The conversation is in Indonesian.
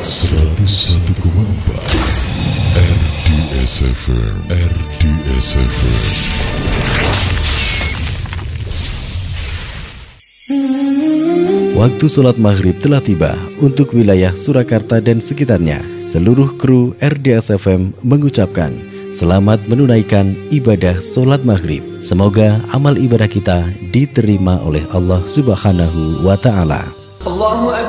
101,4 RDS FM. Waktu sholat maghrib telah tiba untuk wilayah Surakarta dan sekitarnya. Seluruh kru RDS FM mengucapkan selamat menunaikan ibadah sholat maghrib. Semoga amal ibadah kita diterima oleh Allah Subhanahu wa Ta'ala.